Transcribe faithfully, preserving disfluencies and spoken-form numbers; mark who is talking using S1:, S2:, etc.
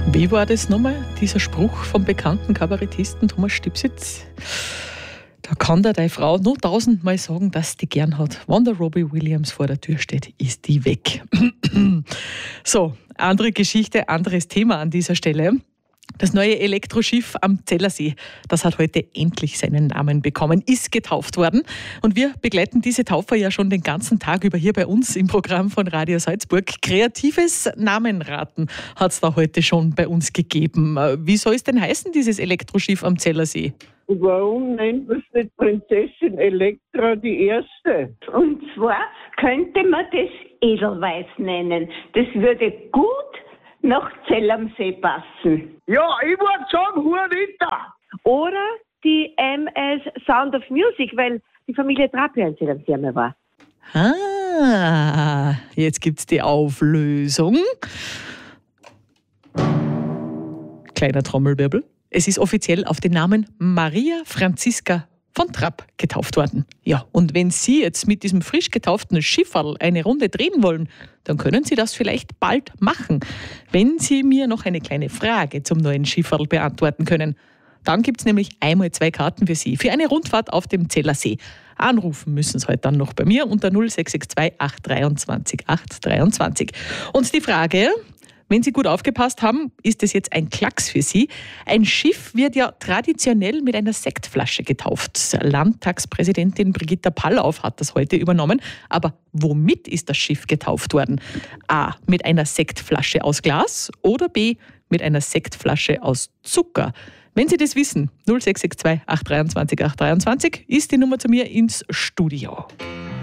S1: Wie war das nochmal, dieser Spruch vom bekannten Kabarettisten Thomas Stipsitz? Da kann dir deine Frau nur tausendmal sagen, dass sie die gern hat. Wenn der Robbie Williams vor der Tür steht, ist die weg. So, andere Geschichte, anderes Thema an dieser Stelle. Das neue Elektroschiff am Zellersee, das hat heute endlich seinen Namen bekommen, ist getauft worden. Und wir begleiten diese Taufer ja schon den ganzen Tag über hier bei uns im Programm von Radio Salzburg. Kreatives Namenraten hat es da heute schon bei uns gegeben. Wie soll es denn heißen, dieses Elektroschiff am Zellersee?
S2: Warum nennt man es nicht Prinzessin Elektra die Erste?
S3: Und zwar könnte man das Edelweiß nennen. Das würde gut nach Zell am See passen.
S2: Ja, ich würde sagen Juanita.
S4: Oder die M S Sound of Music, weil die Familie Trapp ja in Zell am See einmal war.
S1: Ah, jetzt gibt's die Auflösung. Kleiner Trommelwirbel. Es ist offiziell auf den Namen Maria Franziska von Trapp getauft worden. Ja, und wenn Sie jetzt mit diesem frisch getauften Schifferl eine Runde drehen wollen, dann können Sie das vielleicht bald machen, wenn Sie mir noch eine kleine Frage zum neuen Schifferl beantworten können. Dann gibt es nämlich einmal zwei Karten für Sie für eine Rundfahrt auf dem Zellersee. Anrufen müssen Sie heute dann noch bei mir unter null sechs sechs zwei acht zwei drei acht drei drei. Und die Frage: Wenn Sie gut aufgepasst haben, ist es jetzt ein Klacks für Sie. Ein Schiff wird ja traditionell mit einer Sektflasche getauft. Landtagspräsidentin Brigitta Pallauf hat das heute übernommen. Aber womit ist das Schiff getauft worden? A. Mit einer Sektflasche aus Glas oder B. mit einer Sektflasche aus Zucker? Wenn Sie das wissen, null sechs sechs zwei acht zwei drei acht drei ist die Nummer zu mir ins Studio.